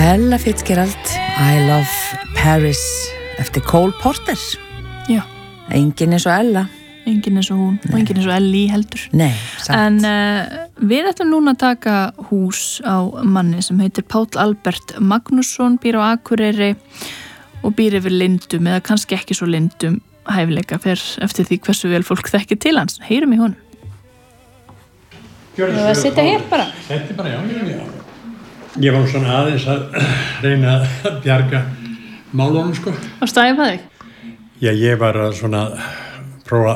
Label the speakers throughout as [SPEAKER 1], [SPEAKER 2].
[SPEAKER 1] Ella Fitzgerald, I Love Paris eftir Cole Porter.
[SPEAKER 2] Já.
[SPEAKER 1] Engin eins og Ella.
[SPEAKER 2] Engin eins og hún og engin eins og Ellie heldur.
[SPEAKER 1] Nei,
[SPEAKER 2] En
[SPEAKER 1] samt.
[SPEAKER 2] við ætlum núna að taka hús á manni sem heitir Páll Albert Magnússon, býr á Akureyri og býr yfir lindum eða kannski ekki svo lindum hæfileika eftir því hversu vel fólk þekkir til hans. Heyrum í honum.
[SPEAKER 3] Þú að sitja hér bara?
[SPEAKER 4] Þetta bara, já. Ég var svona aðeins að reyna að bjarga málunum, sko.
[SPEAKER 2] Og stæfa þig?
[SPEAKER 4] Já, ég var að svona prófa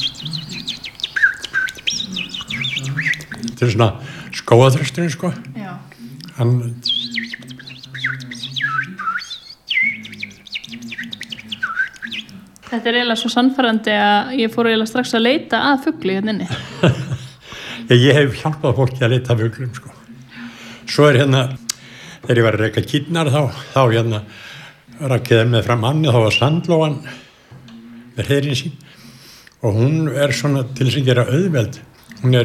[SPEAKER 4] til svona skóaþrösturinn, sko.
[SPEAKER 2] Já.
[SPEAKER 4] Hann
[SPEAKER 2] Þetta eiginlega svo sannfærandi að ég fór eiginlega strax að leita að fugli hérna inni.
[SPEAKER 4] Já, ég hef hjálpað fólki að leita að fuglum, sko. Svo hérna, þegar ég var að reka kýrnar þá hérna rakið þeim með fram hann og þá var sandlóan með hreiðrin sín og hún svona til þess að gera auðveld. Hún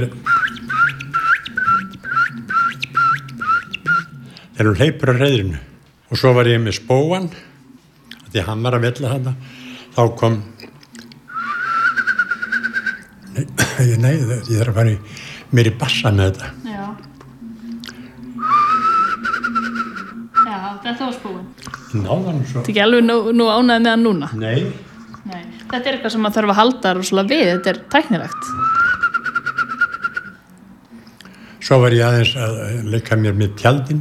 [SPEAKER 4] þegar hún hleypur á hreiðrinu og svo var ég með spóan því hann var að vella þarna þá kom nei, ég þarf að fara mér í bassa með þetta.
[SPEAKER 2] Já, þetta var spúin.
[SPEAKER 4] Náðan svo.
[SPEAKER 2] Þetta er ekki alveg nú ánægð með hann núna?
[SPEAKER 4] Nei.
[SPEAKER 2] Þetta er eitthvað sem maður þarf að halda rosalega við, þetta er tæknilegt.
[SPEAKER 4] Svo var ég aðeins að leika mér með tjaldin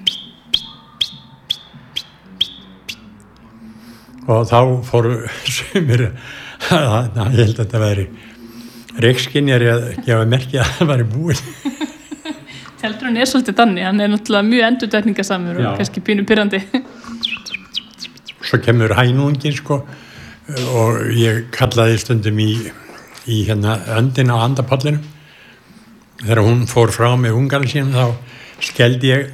[SPEAKER 4] og þá fóru sumir ég held að þetta væri reykskynjari að gefa merki að það væri búinn.
[SPEAKER 2] Tjaldurinn svolítið þannig, hann náttúrulega mjög endurtekningasamur og kannski pínu pirrandi.
[SPEAKER 4] Svo kemur hænungin, sko, og ég kallaði stundum í hérna öndin á andapallinum. Þegar hún fór frá með ungarinn sín þá skeldi ég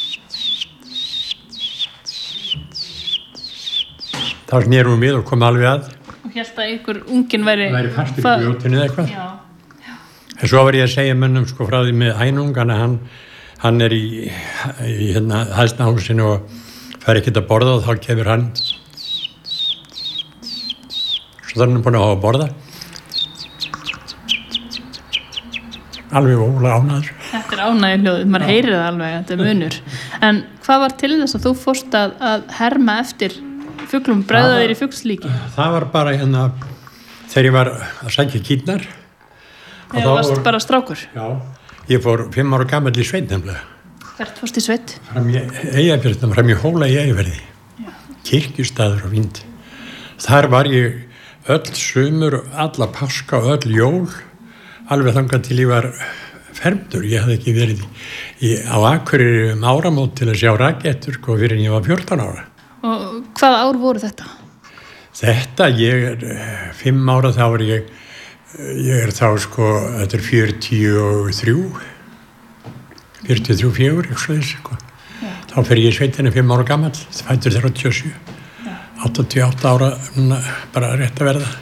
[SPEAKER 4] þá snérum við við og kom alveg að
[SPEAKER 2] og hélt að ykkur unginn væri
[SPEAKER 4] fastur í grjótinu eða eitthvað.
[SPEAKER 2] Já.
[SPEAKER 4] En svo var ég að segja mönnum, sko, frá því með hænungana hann í hérna hæsnahúsinu og fær ekkert að borða og þá kemur hann svo þannig búin að hafa að borða alveg ólega ánæður.
[SPEAKER 2] Þetta ánægir hljóðið, maður heyrir það alveg, þetta er munur. En hvað var til þess að þú fórst að herma eftir fuglum, bregða þér í fuglslíki?
[SPEAKER 4] Það var bara hérna þegar ég var að sækja kýrnar.
[SPEAKER 2] Þegar varst bara strákur?
[SPEAKER 4] Já, ég fór 5 ára gamall í sveit nefnilega.
[SPEAKER 2] Hvert fórst í sveit?
[SPEAKER 4] Fram í Eyjafjörðum, fram í Hóla í Eyjaverði. Kirkjustaður á Vind. Þar var ég öll sumur, alla páska og öll jól, alveg þangað til ég var fermdur. Ég hafði ekki verið á Akureyri áramót til að sjá rakettur fyrir en ég var 14 ára.
[SPEAKER 2] Og hvaða ár voru þetta?
[SPEAKER 4] Þetta, ég 5 ára þá var ég þá, sko, þetta 43, 4, sko. Þá fer ég í sveitina 5 ára gamall, fæddur 37, 88 ára, núna bara rétt að verða.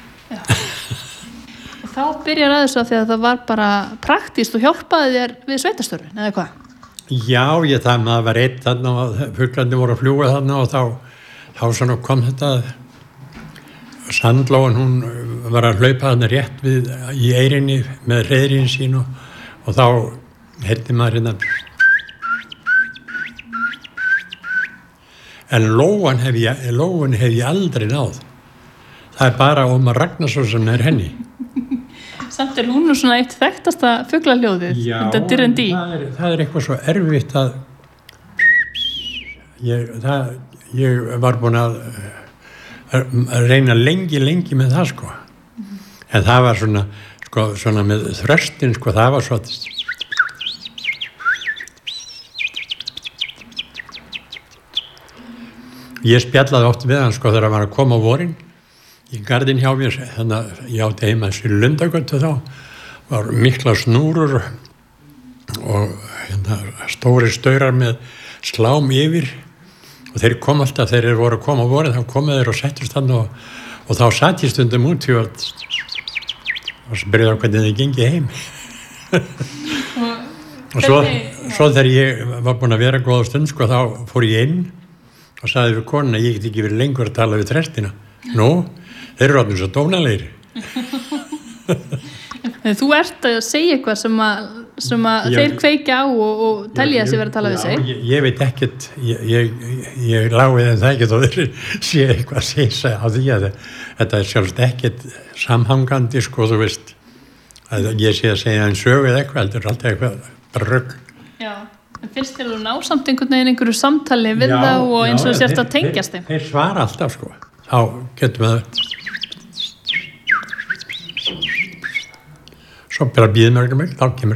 [SPEAKER 2] Og þá byrjar að þessu að því að það var bara praktískt og hjálpaði þér við sveitastörfin, eða hvað?
[SPEAKER 4] Já, það var eitt þarna og fuglandi voru að fljúga þarna og þá svona kom þetta Sandlóan, hún var að hlaupa þarna rétt við í eyrinni með hreiðrin sín og þá heyrði maður hérna en lóan hef ég aldrei náð. Það er bara Ómar Ragnarsson sem er henni.
[SPEAKER 2] Samt er hún nú svona eitt þekktasta fuglaljóðið.
[SPEAKER 4] Já, það er eitthvað svo erfitt að ég var búin að reyna lengi með það, sko. En það var svona með þröstin, sko, það var svo ég spjallaði oft við hann, sko, þegar hann var að koma á vorin í gardinn hjá mér, þannig að ég átti heima sér Lundagötu þá, var mikla snúrur og stóri staurar með slám yfir og þeir kom alltaf, þeir voru að koma á vorin, þá komu þeir og settust hann og þá satt ég stundum út og spyrði á hvernig þið gengi heim. Og svo þegar ég var búin að vera góða stund, sko, þá fór ég inn og sagði við konuna að ég get ekki verið lengur að tala við trestina. Nú, þeir eru alveg svo dónalegri.
[SPEAKER 2] Þú ert að segja eitthvað sem að þeir kveikja á og telja sig verið að tala við sig.
[SPEAKER 4] Ég veit ekkert, ég lági þeim það ekkert og þeir sé eitthvað að segja á því að þetta er sjálfst ekkert samhangandi, sko, þú veist, að ég sé að segja en sögu eða eitthvað, þetta er alltaf eitthvað bara rugl. Já,
[SPEAKER 2] en finnst þér þú ná samt einhvern veginn einhverju samtali við þá og eins og sérst að tengjast þeim?
[SPEAKER 4] Þeir svara alltaf, sko, þá getum við það. Svo bara býðum við, þá kemur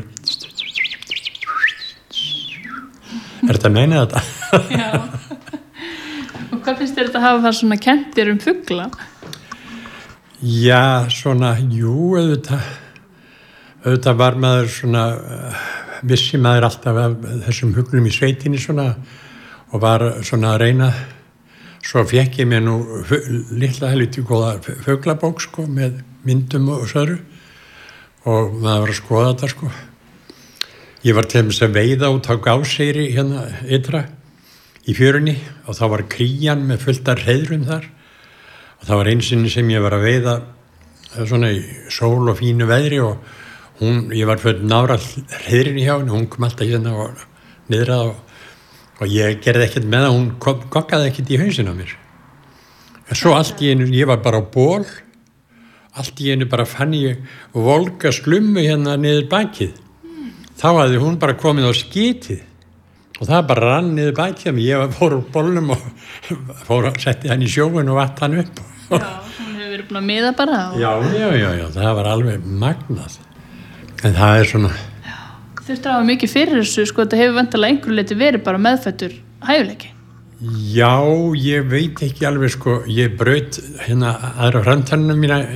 [SPEAKER 4] þetta að meina þetta?
[SPEAKER 2] Já. Og hvað finnst þér þetta að hafa svona kentir fugla?
[SPEAKER 4] Já, svona, jú, auðvitað var maður svona, vissi maður alltaf af þessum fuglum í sveitinni svona og var svona að reyna. Svo fékk ég mér nú litla helviti góða fuglabók, sko, með myndum og söru. Og maður var að skoða þetta, sko. Ég var til þess að veiða út á Gáseyri hérna ytra í fjörunni og þá var krían með fullt af hreiðrum þar og það var einsinni sem ég var að veiða svona í sól og fínu veðri og ég var fyrir nára hreiðrinni hjá henni, hún kom alltaf hérna og niðrað og ég gerði ekkert með það, hún goggaði ekkert í hausinn á mér. En svo allt í einu, ég var bara á ból. Allt í einu bara fann ég volga slummu hérna niður bakið. Þá hafði hún bara komið á skítið og það bara rann niður bakið. Ég fór úr bólnum og setti hann í sjóin og vatt hann upp.
[SPEAKER 2] Já, hún hefur verið búin að miða bara.
[SPEAKER 4] Já, það var alveg magnað. En það er svona...
[SPEAKER 2] Já, þurfti að hafa mikið fyrir þessu, sko, þetta hefur vantarlega einhverju leyti verið bara meðfæddur hæfileiki.
[SPEAKER 4] Já, ég veit ekki alveg, sko, ég braut hérna aðra framtennina mína